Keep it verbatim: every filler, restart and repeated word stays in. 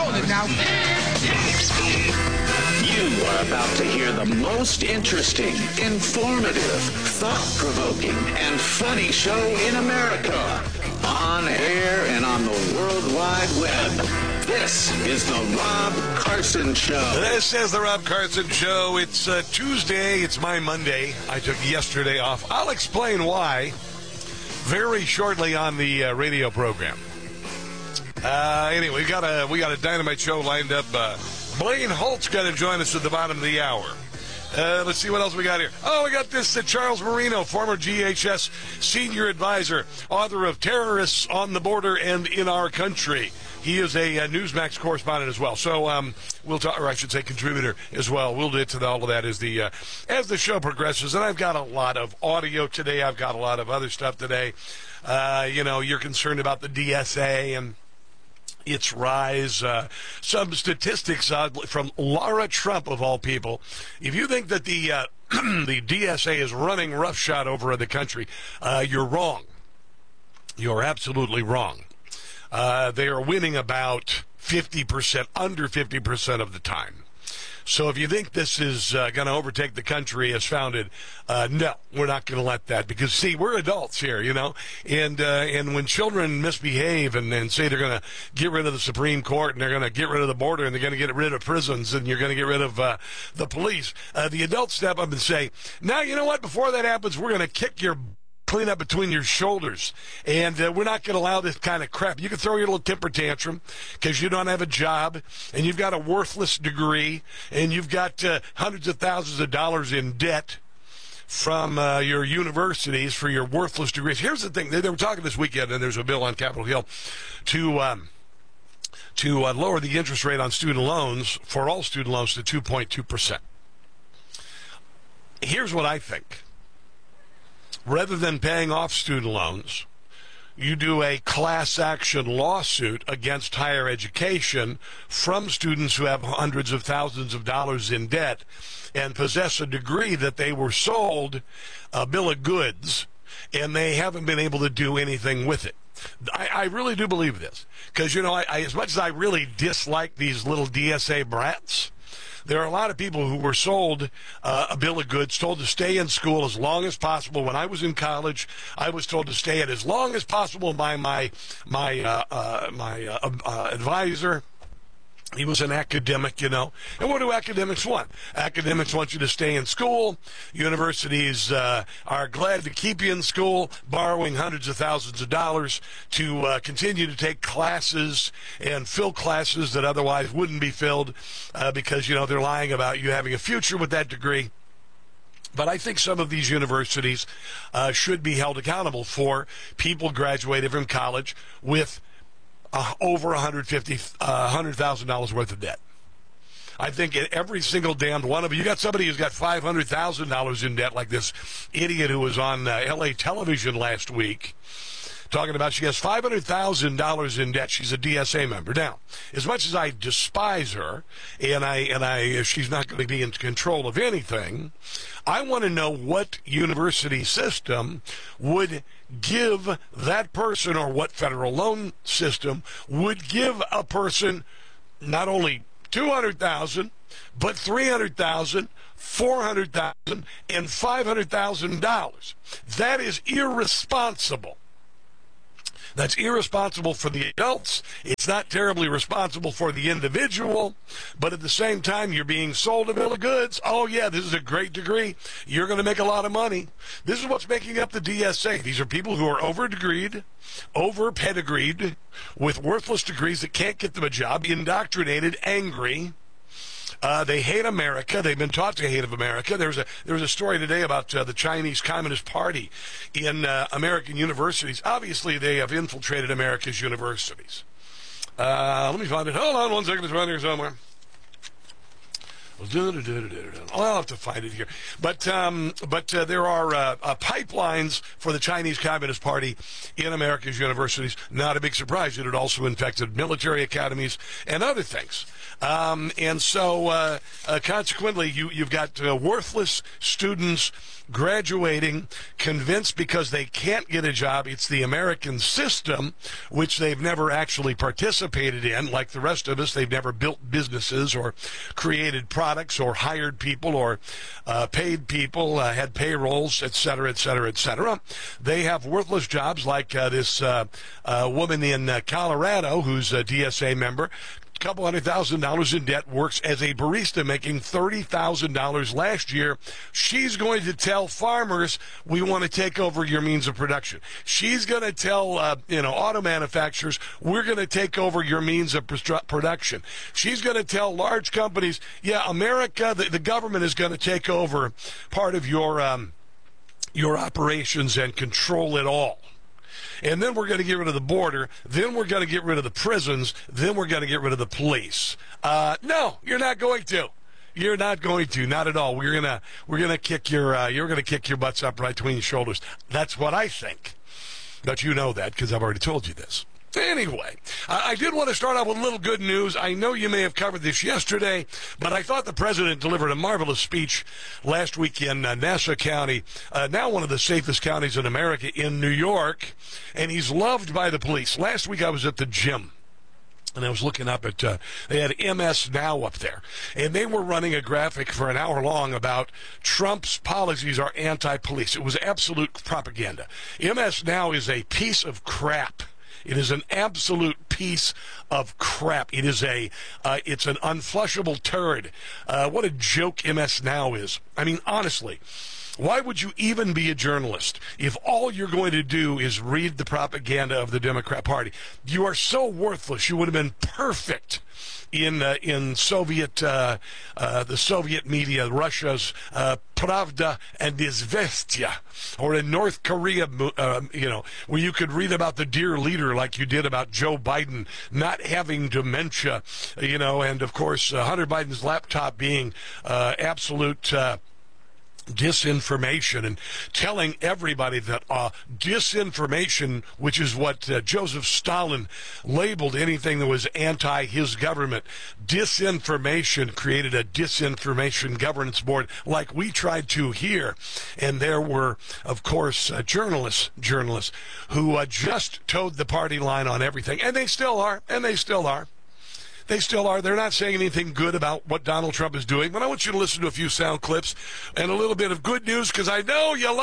calling it now. You are about to hear the most interesting, informative, thought-provoking, and funny show in America. On air and on the World Wide Web. This is the Rob Carson Show. This is the Rob Carson Show. It's uh, Tuesday. It's my Monday. I took yesterday off. I'll explain why very shortly on the uh, radio program. Uh, anyway, we got a we got a dynamite show lined up. Uh, Blaine Holt's going to join us at the bottom of the hour. Uh, let's see what else we got here. Oh, we got this uh, Charles Marino, former G H S senior advisor, author of Terrorists on the Border and in Our Country. He is a, a Newsmax correspondent as well. So um, we'll talk, or I should say contributor as well. We'll get to all of that as the uh, as the show progresses. And I've got a lot of audio today. I've got a lot of other stuff today. Uh, you know, you're concerned about the D S A and its rise. Uh, some statistics uh, from Laura Trump, of all people. If you think that the uh, the D S A is running roughshod over the country, uh, you're wrong. You're absolutely wrong. Uh, they are winning about fifty percent, under fifty percent of the time. So if you think this is uh, going to overtake the country as founded, uh, no, we're not going to let that. Because, see, we're adults here, you know, and uh, and when children misbehave and, and say they're going to get rid of the Supreme Court and they're going to get rid of the border and they're going to get rid of prisons and you're going to get rid of uh, the police, uh, the adults step up and say, now, you know what, before that happens, we're going to kick your clean up between your shoulders, and uh, we're not going to allow this kind of crap. You can throw your little temper tantrum because you don't have a job, and you've got a worthless degree, and you've got uh, hundreds of thousands of dollars in debt from uh, your universities for your worthless degrees. Here's the thing. They, they were talking this weekend, and there's a bill on Capitol Hill to um, to uh, lower the interest rate on student loans for all student loans to two point two percent. Here's what I think. Rather than paying off student loans, you do a class action lawsuit against higher education from students who have hundreds of thousands of dollars in debt and possess a degree that they were sold a bill of goods, and they haven't been able to do anything with it. I, I really do believe this because, you know, I, I, as much as I really dislike these little D S A brats, there are a lot of people who were sold uh, a bill of goods, told to stay in school as long as possible. When I was in college, I was told to stay it as long as possible by my my uh, uh, my uh, uh, advisor. He was an academic, you know. And what do academics want? Academics want you to stay in school. Universities uh, are glad to keep you in school, borrowing hundreds of thousands of dollars to uh, continue to take classes and fill classes that otherwise wouldn't be filled uh, because, you know, they're lying about you having a future with that degree. But I think some of these universities uh, should be held accountable for people graduated from college with Uh, over one hundred fifty thousand dollars, uh, one hundred thousand dollars worth of debt. I think in every single damned one of you, you got somebody who's got five hundred thousand dollars in debt, like this idiot who was on uh, L A television last week, talking about she has five hundred thousand dollars in debt. She's a D S A member. Now, as much as I despise her, and I and I, she's not going to be in control of anything, I want to know what university system would give that person, or what federal loan system would give a person not only two hundred thousand dollars, but three hundred thousand dollars, four hundred thousand dollars, and five hundred thousand dollars. That is irresponsible. That's irresponsible for the adults. It's not terribly responsible for the individual, but at the same time, you're being sold a bill of goods. Oh, yeah, this is a great degree. You're going to make a lot of money. This is what's making up the D S A. These are people who are over-degreed, over-pedigreed, with worthless degrees that can't get them a job, indoctrinated, angry. Uh, they hate America. They've been taught to hate of America. There was a there was a story today about uh, the Chinese Communist Party in uh, American universities. Obviously, they have infiltrated America's universities. Uh, let me find it. Hold on one second. It's around here somewhere. I'll have to find it here. But um, but uh, there are uh, uh, pipelines for the Chinese Communist Party in America's universities. Not a big surprise. It had also infected military academies and other things. Um, and so uh, uh, consequently, you, you've got uh, worthless students graduating, convinced because they can't get a job, it's the American system, which they've never actually participated in. Like the rest of us, they've never built businesses or created products or hired people or uh, paid people, uh, had payrolls, et cetera, et cetera, et cetera. They have worthless jobs like uh, this uh, uh, woman in uh, Colorado who's a D S A member, couple hundred thousand dollars in debt, works as a barista making thirty thousand dollars last year. She's going to tell farmers, we want to take over your means of production. She's going to tell, uh, you know, auto manufacturers, we're going to take over your means of pr- production. She's going to tell large companies, yeah, America, the, the government is going to take over part of your, um, your operations and control it all. And then we're going to get rid of the border. Then we're going to get rid of the prisons. Then we're going to get rid of the police. Uh, no, you're not going to. You're not going to. Not at all. We're gonna we're gonna kick your uh, you're gonna kick your butts up right between your shoulders. That's what I think. But you know that because I've already told you this. Anyway, I did want to start out with a little good news. I know you may have covered this yesterday, but I thought the president delivered a marvelous speech last week in uh, Nassau County, uh, now one of the safest counties in America, in New York, and he's loved by the police. Last week I was at the gym, and I was looking up at, uh, they had M S Now up there, and they were running a graphic for an hour long about Trump's policies are anti-police. It was absolute propaganda. M S Now is a piece of crap. It is an absolute piece of crap. It is a, uh, it's an unflushable turd. Uh, what a joke M S Now is. I mean, honestly, why would you even be a journalist if all you're going to do is read the propaganda of the Democrat Party? You are so worthless. You would have been perfect in uh, in Soviet uh, uh, the Soviet media, Russia's uh, Pravda and Izvestia, or in North Korea, uh, you know, where you could read about the dear leader like you did about Joe Biden not having dementia, you know, and of course uh, Hunter Biden's laptop being uh, absolute Uh, disinformation, and telling everybody that uh, disinformation, which is what uh, Joseph Stalin labeled anything that was anti his government, disinformation, created a disinformation governance board like we tried to here. And there were, of course, uh, journalists, journalists who uh, just towed the party line on everything, and they still are, and they still are. They still are. They're not saying anything good about what Donald Trump is doing. But I want you to listen to a few sound clips and a little bit of good news, because I know you love